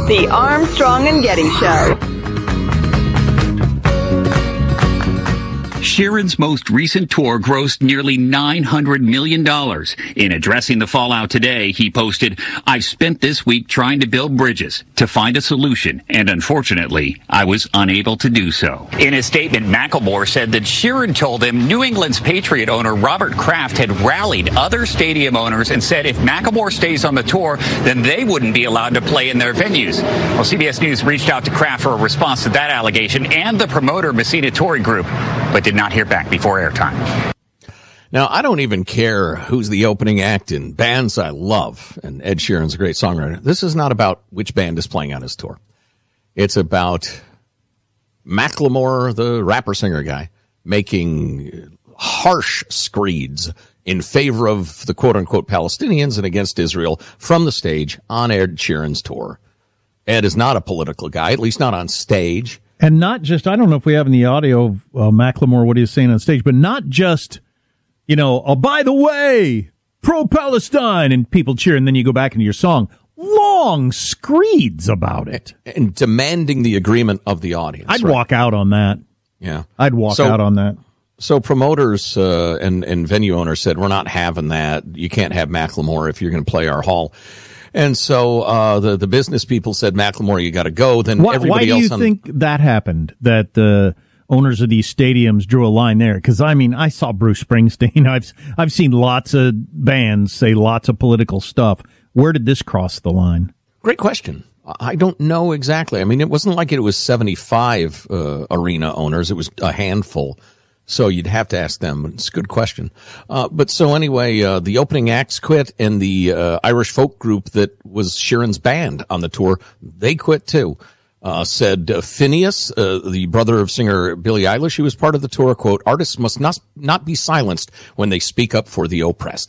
The Armstrong and Getty Show. Sheeran's most recent tour grossed nearly $900 million. In addressing the fallout today, he posted, "I've spent this week trying to build bridges to find a solution, and unfortunately, I was unable to do so." In a statement, Macklemore said that Sheeran told him New England's Patriot owner Robert Kraft had rallied other stadium owners and said if Macklemore stays on the tour, then they wouldn't be allowed to play in their venues. Well, CBS News reached out to Kraft for a response to that allegation and the promoter Messina Touring Group, but did not hear back before airtime. Now, I don't even care who's the opening act in bands I love, and Ed Sheeran's a great songwriter. This is not about which band is playing on his tour. It's about Macklemore, the rapper-singer guy, making harsh screeds in favor of the quote-unquote Palestinians and against Israel from the stage on Ed Sheeran's tour. Ed is not a political guy, at least not on stage. And not just, I don't know if we have in the audio of Macklemore what he was saying on stage, but not just, oh, by the way, pro-Palestine, and people cheer, and then you go back into your song. Long screeds about it. And demanding the agreement of the audience. I'd walk out on that. Yeah. I'd walk out on that. So promoters and venue owners said, we're not having that. You can't have Macklemore if you're going to play our hall. And so the business people said, Macklemore, you got to go. Then everybody else. Why do you think that happened? That the owners of these stadiums drew a line there? Because I saw Bruce Springsteen. I've seen lots of bands say lots of political stuff. Where did this cross the line? Great question. I don't know exactly. I mean, it wasn't like it was 75 arena owners. It was a handful. So you'd have to ask them. It's a good question. But so anyway, the opening acts quit, and the Irish folk group that was Sheeran's band on the tour, they quit too. Said Phineas, the brother of singer Billie Eilish, who was part of the tour, quote, "Artists must not be silenced when they speak up for the oppressed."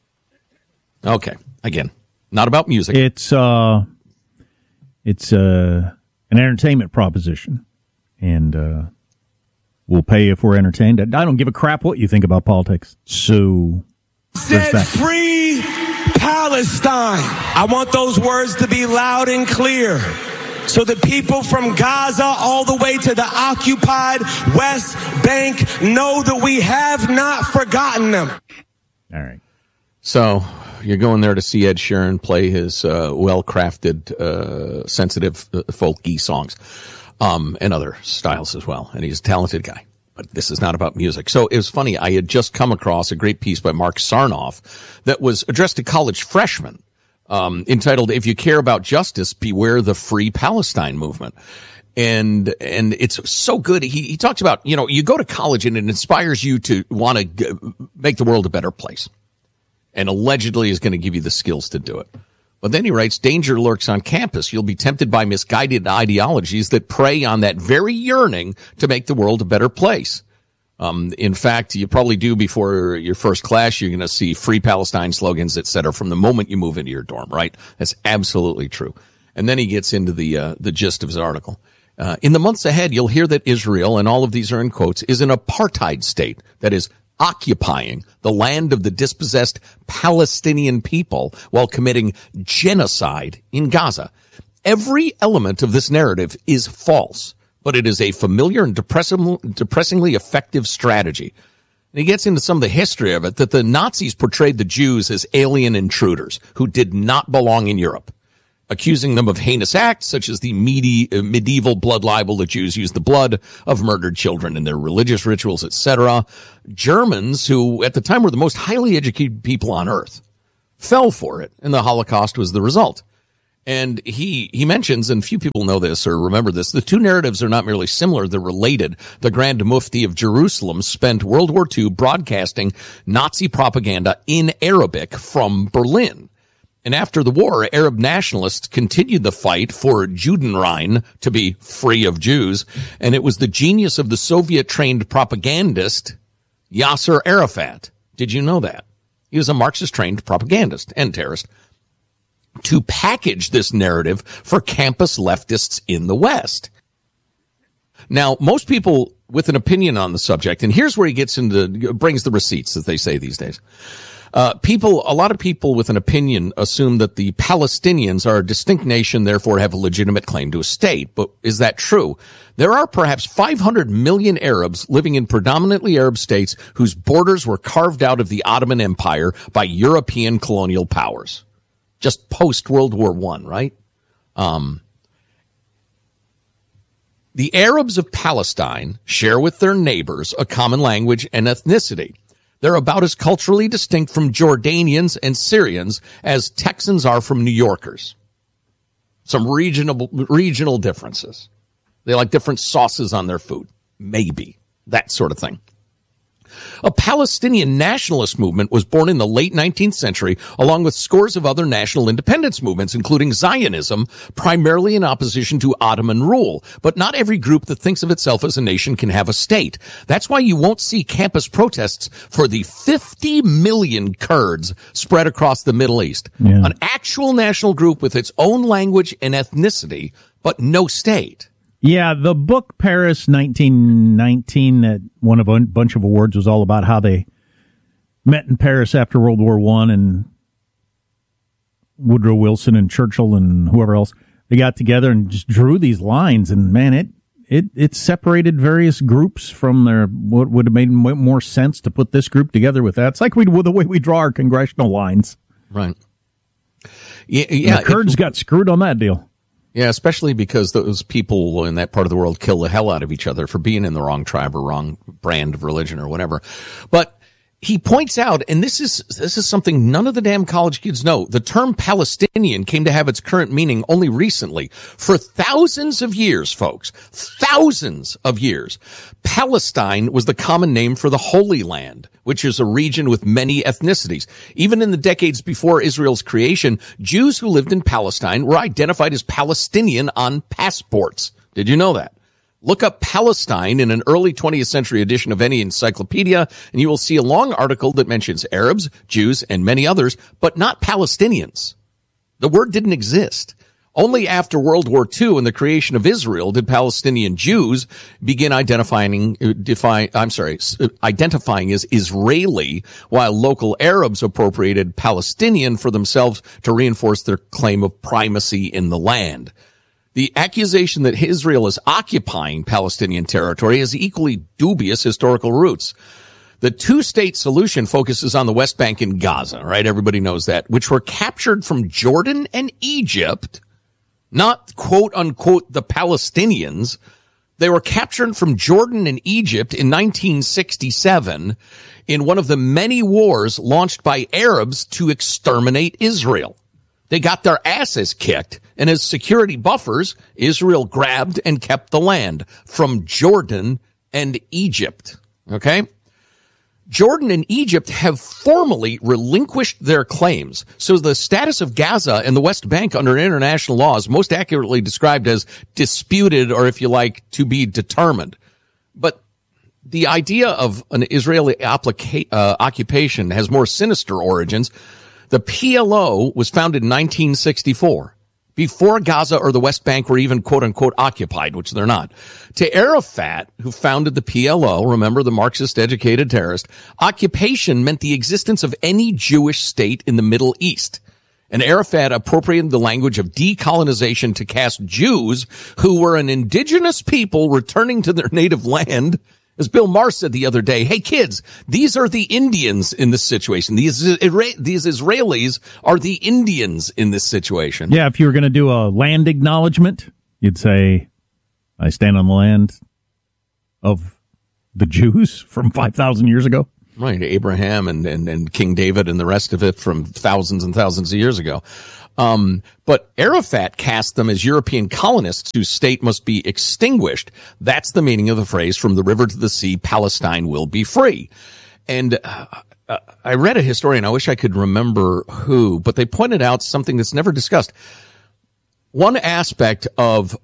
Okay, again, not about music. It's an entertainment proposition, and we'll pay if we're entertained. I don't give a crap what you think about politics. So, said free Palestine. I want those words to be loud and clear, so the people from Gaza all the way to the occupied West Bank know that we have not forgotten them. All right. So you're going there to see Ed Sheeran play his well-crafted, sensitive, folky songs. And other styles as well. And he's a talented guy. But this is not about music. So it was funny. I had just come across a great piece by Mark Sarnoff that was addressed to college freshmen, entitled, "If You Care About Justice, Beware the Free Palestine Movement." And it's so good. He talks about, you go to college and it inspires you to want to make the world a better place. And allegedly is going to give you the skills to do it. But then he writes, "Danger lurks on campus. You'll be tempted by misguided ideologies that prey on that very yearning to make the world a better place." In fact, you probably do before your first class. You're going to see free Palestine slogans, etc., from the moment you move into your dorm, right? That's absolutely true. And then he gets into the gist of his article. In the months ahead, you'll hear that Israel, and all of these are in quotes, is an apartheid state that is occupying the land of the dispossessed Palestinian people while committing genocide in Gaza. Every element of this narrative is false, but it is a familiar and depressingly effective strategy. And he gets into some of the history of it, that the Nazis portrayed the Jews as alien intruders who did not belong in Europe, accusing them of heinous acts such as the medieval blood libel. The Jews used the blood of murdered children in their religious rituals, etc. Germans, who at the time were the most highly educated people on earth, fell for it, and the Holocaust was the result. And he mentions, and few people know this or remember this, the two narratives are not merely similar, they're related. The Grand Mufti of Jerusalem spent World War II broadcasting Nazi propaganda in Arabic from Berlin. And after the war, Arab nationalists continued the fight for Judenrein, to be free of Jews, and it was the genius of the Soviet-trained propagandist Yasser Arafat. Did you know that? He was a Marxist-trained propagandist and terrorist, to package this narrative for campus leftists in the West. Now, most people with an opinion on the subject, and here's where he gets brings the receipts, as they say these days. A lot of people with an opinion assume that the Palestinians are a distinct nation, therefore have a legitimate claim to a state. But is that true? There are perhaps 500 million Arabs living in predominantly Arab states whose borders were carved out of the Ottoman Empire by European colonial powers. Just post World War I, right? The Arabs of Palestine share with their neighbors a common language and ethnicity. They're about as culturally distinct from Jordanians and Syrians as Texans are from New Yorkers. Some regional differences. They like different sauces on their food. Maybe. That sort of thing. A Palestinian nationalist movement was born in the late 19th century, along with scores of other national independence movements, including Zionism, primarily in opposition to Ottoman rule. But not every group that thinks of itself as a nation can have a state. That's why you won't see campus protests for the 50 million Kurds spread across the Middle East. Yeah. An actual national group with its own language and ethnicity, but no state. Yeah, the book Paris 1919 that won a bunch of awards was all about how they met in Paris after World War I, and Woodrow Wilson and Churchill and whoever else, they got together and just drew these lines, and man, it separated various groups from their what would have made more sense to put this group together with that. It's like the way we draw our congressional lines. Right. Yeah, the Kurds got screwed on that deal. Yeah, especially because those people in that part of the world kill the hell out of each other for being in the wrong tribe or wrong brand of religion or whatever. But he points out, and this is something none of the damn college kids know, the term Palestinian came to have its current meaning only recently. For thousands of years, folks, thousands of years, Palestine was the common name for the Holy Land, which is a region with many ethnicities. Even in the decades before Israel's creation, Jews who lived in Palestine were identified as Palestinian on passports. Did you know that? Look up Palestine in an early 20th century edition of any encyclopedia, and you will see a long article that mentions Arabs, Jews, and many others, but not Palestinians. The word didn't exist. Only after World War II and the creation of Israel did Palestinian Jews begin identifying as Israeli, while local Arabs appropriated Palestinian for themselves to reinforce their claim of primacy in the land. The accusation that Israel is occupying Palestinian territory has equally dubious historical roots. The two-state solution focuses on the West Bank and Gaza, right? Everybody knows that, which were captured from Jordan and Egypt, not quote-unquote the Palestinians. They were captured from Jordan and Egypt in 1967 in one of the many wars launched by Arabs to exterminate Israel. They got their asses kicked, and as security buffers, Israel grabbed and kept the land from Jordan and Egypt. Okay? Jordan and Egypt have formally relinquished their claims, so the status of Gaza and the West Bank under international law is most accurately described as disputed, or if you like, to be determined. But the idea of an Israeli occupation has more sinister origins. The PLO was founded in 1964, before Gaza or the West Bank were even quote-unquote occupied, which they're not. To Arafat, who founded the PLO, remember the Marxist-educated terrorist, occupation meant the existence of any Jewish state in the Middle East. And Arafat appropriated the language of decolonization to cast Jews, who were an indigenous people returning to their native land. As Bill Maher said the other day, hey kids, these are the Indians in this situation. These Israelis are the Indians in this situation. Yeah, if you were going to do a land acknowledgement, you'd say, I stand on the land of the Jews from 5,000 years ago. Right, Abraham and King David and the rest of it from thousands and thousands of years ago. But Arafat cast them as European colonists whose state must be extinguished. That's the meaning of the phrase, from the river to the sea, Palestine will be free. And I read a historian, I wish I could remember who, but they pointed out something that's never discussed. One aspect of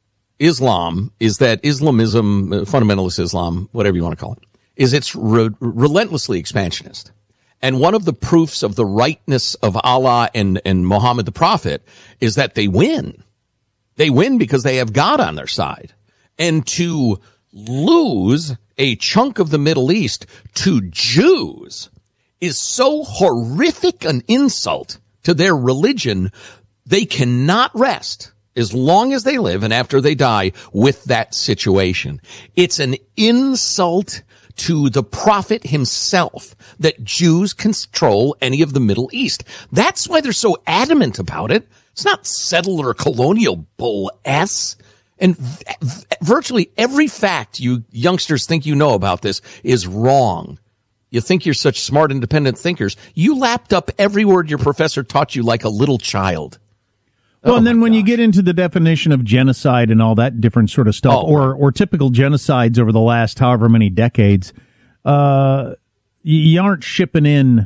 Islam is that Islamism, fundamentalist Islam, whatever you want to call it, is it's relentlessly expansionist. And one of the proofs of the rightness of Allah and Muhammad the Prophet is that they win. They win because they have God on their side. And to lose a chunk of the Middle East to Jews is so horrific an insult to their religion, they cannot rest as long as they live and after they die with that situation. It's an insult to the prophet himself that Jews control any of the Middle East. That's why they're so adamant about it. It's not settler colonial bull S. And virtually every fact you youngsters think you know about this is wrong. You think you're such smart, independent thinkers. You lapped up every word your professor taught you like a little child. Well, and then when you get into the definition of genocide and all that different sort of stuff, or typical genocides over the last however many decades, you aren't shipping in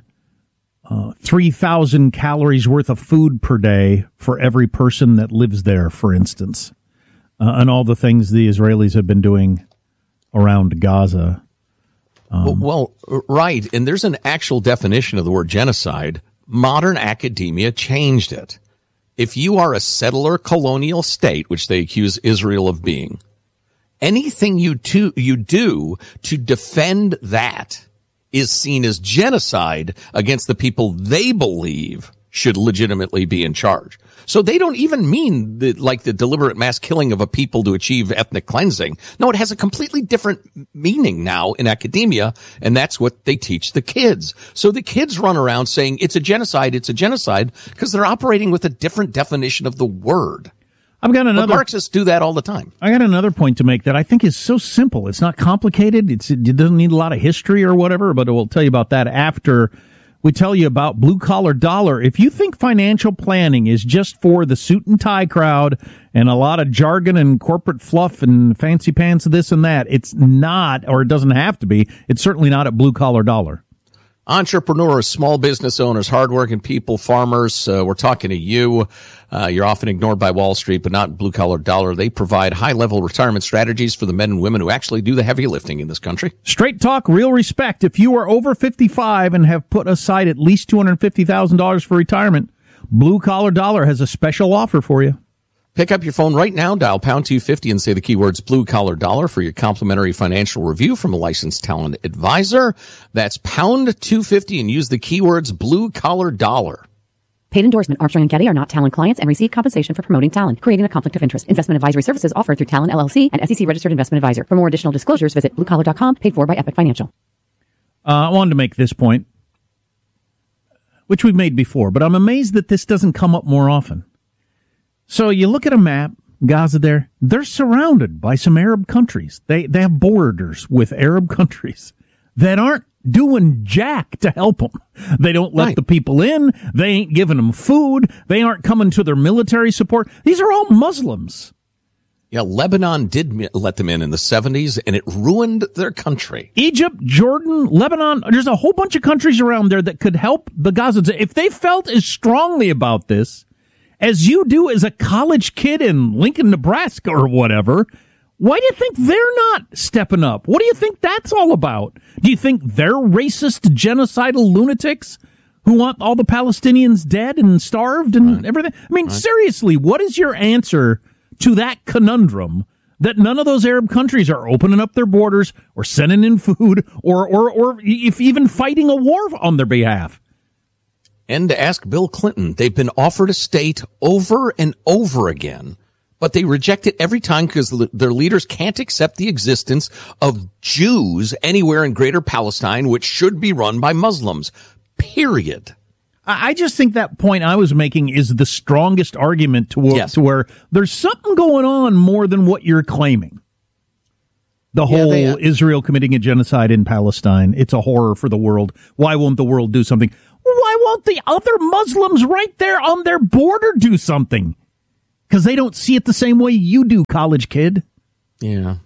3,000 calories worth of food per day for every person that lives there, for instance, and all the things the Israelis have been doing around Gaza. Well, right. And there's an actual definition of the word genocide. Modern academia changed it. If you are a settler colonial state, which they accuse Israel of being, anything you do to defend that is seen as genocide against the people they believe should legitimately be in charge. So they don't even mean the deliberate mass killing of a people to achieve ethnic cleansing. No, it has a completely different meaning now in academia, and that's what they teach the kids. So the kids run around saying it's a genocide, because they're operating with a different definition of the word. I've got another. But Marxists do that all the time. I got another point to make that I think is so simple. It's not complicated. It doesn't need a lot of history or whatever, but we'll tell you about that after we tell you about Blue Collar Dollar. If you think financial planning is just for the suit and tie crowd and a lot of jargon and corporate fluff and fancy pants, this and that, it's not, or it doesn't have to be. It's certainly not at Blue Collar Dollar. Entrepreneurs, small business owners, hardworking people, farmers, we're talking to you. You're often ignored by Wall Street, but not Blue Collar Dollar. They provide high-level retirement strategies for the men and women who actually do the heavy lifting in this country. Straight talk, real respect. If you are over 55 and have put aside at least $250,000 for retirement, Blue Collar Dollar has a special offer for you. Pick up your phone right now, dial pound 250 and say the keywords Blue Collar Dollar for your complimentary financial review from a licensed talent advisor. That's pound 250 and use the keywords Blue Collar Dollar. Paid endorsement. Armstrong and Getty are not Talon clients and receive compensation for promoting Talon, creating a conflict of interest. Investment advisory services offered through Talon LLC and SEC registered investment advisor. For more additional disclosures, visit bluecollar.com, paid for by Epic Financial. I wanted to make this point, which we've made before, but I'm amazed that this doesn't come up more often. So you look at a map, Gaza there, they're surrounded by some Arab countries. They have borders with Arab countries that aren't doing jack to help them. They don't let the people in. They ain't giving them food. They aren't coming to their military support. These are all Muslims. Yeah, Lebanon did let them in the 70s, and it ruined their country. Egypt, Jordan, Lebanon, there's a whole bunch of countries around there that could help the Gazans. If they felt as strongly about this as you do as a college kid in Lincoln, Nebraska or whatever, why do you think they're not stepping up? What do you think that's all about? Do you think they're racist, genocidal lunatics who want all the Palestinians dead and starved and everything? I mean, seriously, what is your answer to that conundrum that none of those Arab countries are opening up their borders or sending in food or if even fighting a war on their behalf? And to ask Bill Clinton, they've been offered a state over and over again, but they reject it every time because their leaders can't accept the existence of Jews anywhere in Greater Palestine, which should be run by Muslims, period. I just think that point I was making is the strongest argument to where there's something going on more than what you're claiming. The whole Israel committing a genocide in Palestine, it's a horror for the world. Why won't the world do something? Why won't the other Muslims right there on their border do something? Because they don't see it the same way you do, college kid. Yeah.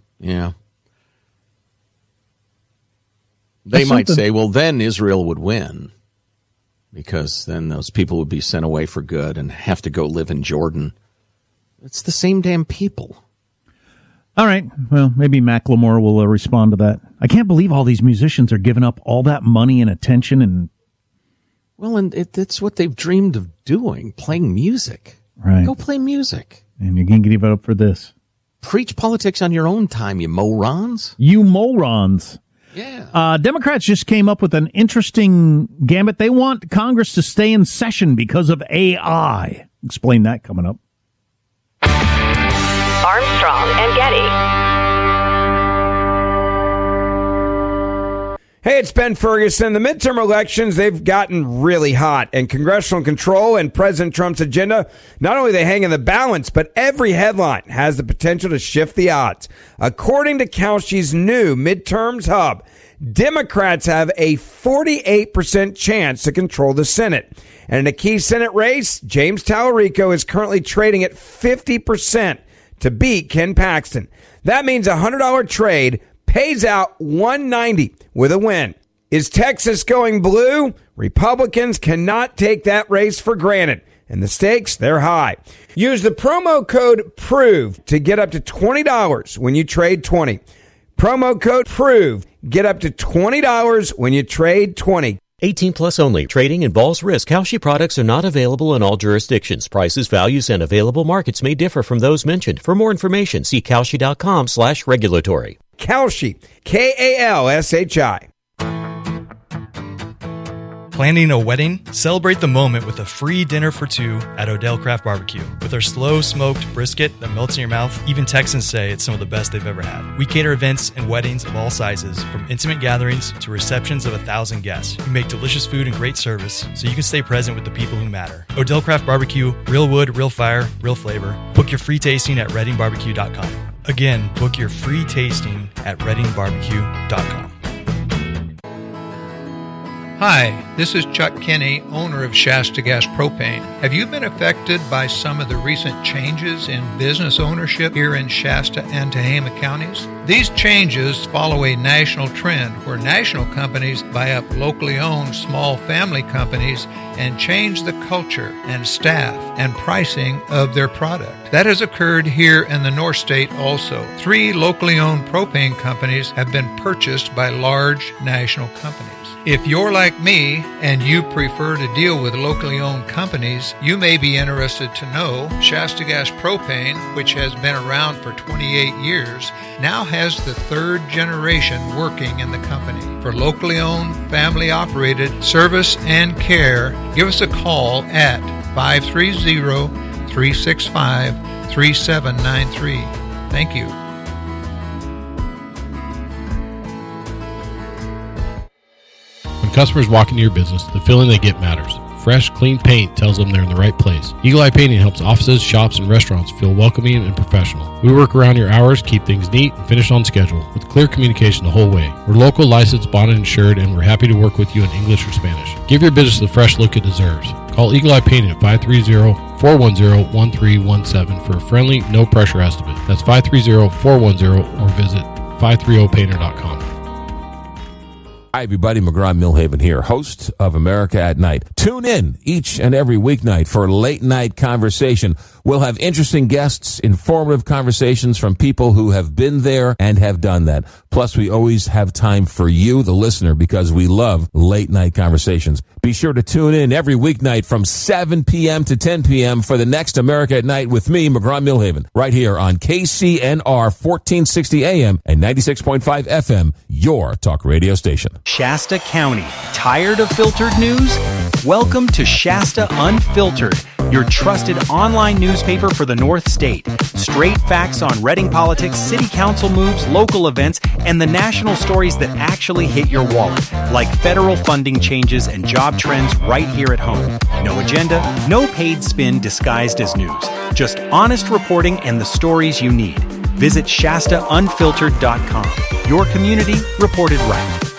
They might say, well, then Israel would win, because then those people would be sent away for good and have to go live in Jordan. It's the same damn people. All right. Well, maybe Macklemore will respond to that. I can't believe all these musicians are giving up all that money and attention and... Well, and it's what they've dreamed of doing, playing music. Right. Go play music. And you can't give it up for this. Preach politics on your own time, you morons. You morons. Yeah. Democrats just came up with an interesting gambit. They want Congress to stay in session because of AI. Explain that coming up. Armstrong and Getty. Hey, it's Ben Ferguson. The midterm elections, they've gotten really hot, and congressional control and President Trump's agenda, not only they hang in the balance, but every headline has the potential to shift the odds. According to Kalshi's new Midterms Hub, Democrats have a 48% chance to control the Senate. And in a key Senate race, James Tallarico is currently trading at 50% to beat Ken Paxton. That means a $100 trade pays out $190 with a win. Is Texas going blue? Republicans cannot take that race for granted, and the stakes, they're high. Use the promo code PROVE to get up to $20 when you trade 20. Promo code PROVE. Get up to $20 when you trade 20. 18 plus only. Trading involves risk. Kalshi products are not available in all jurisdictions. Prices, values, and available markets may differ from those mentioned. For more information, see Kalshi.com/regulatory. Kalshi, Kalshi. Planning a wedding? Celebrate the moment with a free dinner for two at Odell Craft Barbecue. With our slow smoked brisket that melts in your mouth, even Texans say it's some of the best they've ever had. We cater events and weddings of all sizes, from intimate gatherings to receptions of 1,000 guests. We make delicious food and great service so you can stay present with the people who matter. Odell Craft Barbecue, real wood, real fire, real flavor. Book your free tasting at readingbarbecue.com. Again, book your free tasting at readingbarbecue.com. Hi, this is Chuck Kinney, owner of Shasta Gas Propane. Have you been affected by some of the recent changes in business ownership here in Shasta and Tehama counties? These changes follow a national trend where national companies buy up locally owned small family companies and change the culture and staff and pricing of their product. That has occurred here in the North State also. 3 locally owned propane companies have been purchased by large national companies. If you're like me and you prefer to deal with locally owned companies, you may be interested to know Shasta Gas Propane, which has been around for 28 years, now has the 3rd generation working in the company. For locally owned, family operated service and care, give us a call at 530-365-3793. Thank you. When customers walk into your business, the feeling they get matters. Fresh, clean paint tells them they're in the right place. Eagle Eye Painting helps offices, shops, and restaurants feel welcoming and professional. We work around your hours, keep things neat, and finish on schedule with clear communication the whole way. We're local, licensed, bonded, and insured, and we're happy to work with you in English or Spanish. Give your business the fresh look it deserves. Call Eagle Eye Painting at 530-410-1317 for a friendly, no-pressure estimate. That's 530-410 or visit 530painter.com. Hi, everybody. McGraw Millhaven here, host of America at Night. Tune in each and every weeknight for late night conversation. We'll have interesting guests, informative conversations from people who have been there and have done that. Plus, we always have time for you, the listener, because we love late night conversations. Be sure to tune in every weeknight from 7 p.m. to 10 p.m. for the next America at Night with me, McGraw Millhaven, right here on KCNR 1460 AM and 96.5 FM, your talk radio station. Shasta County. Tired of filtered news? Welcome to Shasta Unfiltered, your trusted online newspaper for the North State. Straight facts on Reading politics, city council moves, local events, and the national stories that actually hit your wallet, like federal funding changes and job trends right here at home. No agenda, no paid spin disguised as news. Just honest reporting and the stories you need. Visit ShastaUnfiltered.com. Your community reported right.